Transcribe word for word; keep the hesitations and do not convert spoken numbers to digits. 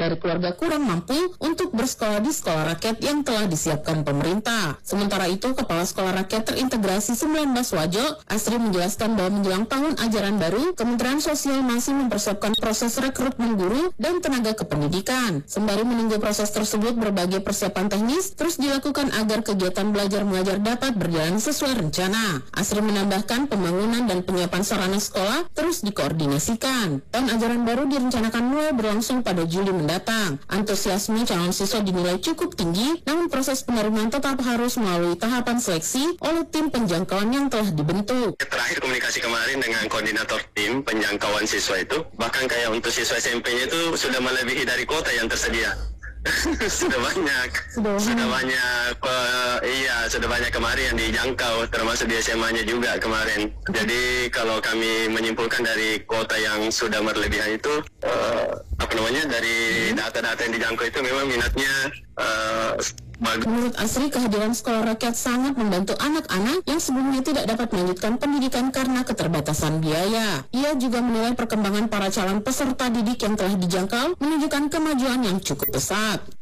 dari keluarga kurang mampu untuk bersekolah di sekolah rakyat yang telah disiapkan pemerintah. Sementara itu, Kepala Sekolah Rakyat Terintegrasi sembilan belas Wajo, Asri menjelaskan bahwa menjelang tahun ajaran baru, Kementerian Sosial masih mempersiapkan proses rekrutmen guru dan tenaga kependidikan. Sembari menunggu proses tersebut, berbagai persiapan teknis terus dilakukan agar kegiatan belajar mengajar dapat berjalan sesuai rencana. Asri menambahkan pembangunan dan penyiapan sarana sekolah terus dikoordinasikan. Tahun ajaran baru direncanakan mulai berlangsung pada Juli mendatang. Antusiasme calon siswa dinilai cukup tinggi, namun proses penerimaan tetap harus melalui tahapan seleksi oleh tim penjangkauan yang telah dibentuk. Terakhir komunikasi kemarin dengan koordinator tim penjangkauan siswa itu, bahkan kayak untuk siswa S M P-nya itu sudah melebihi dari kuota yang tersedia. sudah banyak, sudah, sudah banyak, uh, iya sudah banyak kemarin yang dijangkau, termasuk di S M A-nya juga kemarin. Jadi kalau kami menyimpulkan dari kuota yang sudah berlebihan itu, uh, apa namanya dari data-data yang dijangkau itu memang minatnya uh, bagus. Menurut Asri, kehadiran sekolah rakyat sangat membantu anak-anak yang sebelumnya tidak dapat melanjutkan pendidikan karena keterbatasan biaya. Ia juga menilai perkembangan para calon peserta didik yang telah dijangkau menunjukkan kemajuan yang cukup pesat.